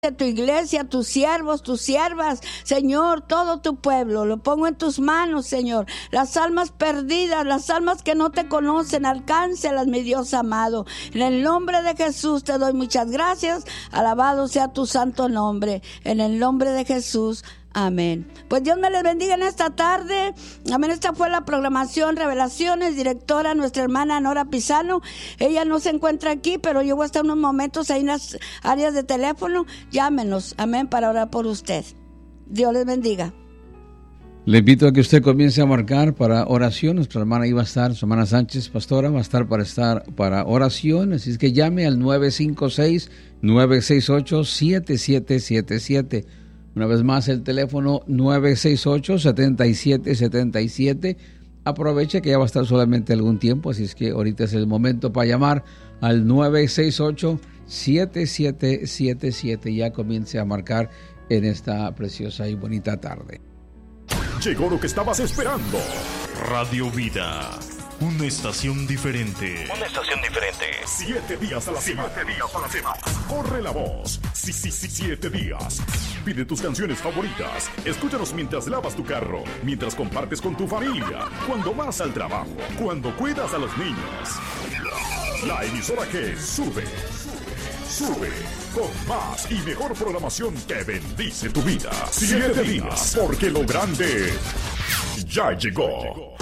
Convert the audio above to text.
de tu iglesia, tus siervos, tus siervas, Señor, todo tu pueblo, lo pongo en tus manos, Señor. Las almas perdidas, las almas que no te conocen, alcáncelas, mi Dios amado. En el nombre de Jesús te doy muchas gracias, alabado sea tu santo nombre, en el nombre de Jesús. Amén. Pues Dios me les bendiga en esta tarde. Amén. Esta fue la programación Revelaciones, directora nuestra hermana Nora Pisano. Ella no se encuentra aquí, pero yo voy a estar unos momentos ahí en las áreas de teléfono. Llámenos, amén, para orar por usted. Dios les bendiga. Le invito a que usted comience a marcar para oración. Nuestra hermana iba a estar, su hermana Sánchez, pastora, va a estar para oración. Así es que llame al 956-968-7777. Una vez más, el teléfono 968-7777. Aproveche que ya va a estar solamente algún tiempo, así es que ahorita es el momento para llamar al 968-7777. Ya comience a marcar en esta preciosa y bonita tarde. Llegó lo que estabas esperando. Radio Vida. Una estación diferente. 7 días a la semana. Corre la voz. Sí, 7 días. Pide tus canciones favoritas. Escúchanos mientras lavas tu carro, mientras compartes con tu familia, cuando vas al trabajo, cuando cuidas a los niños. La emisora que sube con más y mejor programación que bendice tu vida. 7 días, porque lo grande ya llegó.